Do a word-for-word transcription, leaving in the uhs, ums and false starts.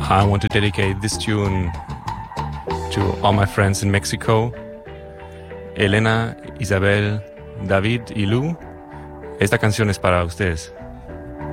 I want to dedicate this tune to all my friends in Mexico, Elena, Isabel, David y Lu. Esta canción es para ustedes.